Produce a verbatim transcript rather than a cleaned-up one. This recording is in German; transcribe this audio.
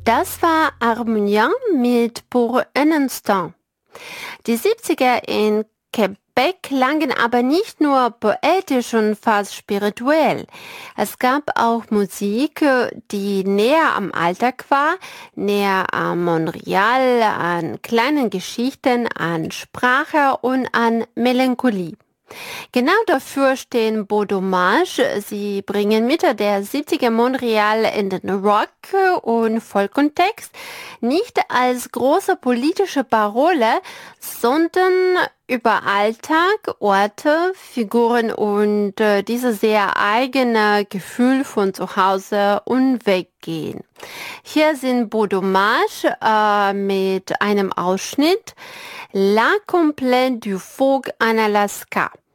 Das war Harmonian mit Pour un instant. Die siebziger in Quebec klangen aber nicht nur poetisch und fast spirituell. Es gab auch Musik, die näher am Alltag war, näher an Montreal, an kleinen Geschichten, an Sprache und an Melancholie. Genau dafür stehen Beau Dommage. Sie bringen Mitte der siebziger Montreal in den Rock- und Folk-Kontext, nicht als große politische Parole, sondern über Alltag, Orte, Figuren und äh, dieses sehr eigene Gefühl von zu Hause und Weggehen. Hier sind Beau Dommage äh, mit einem Ausschnitt La Complainte du Phoque en Alaska.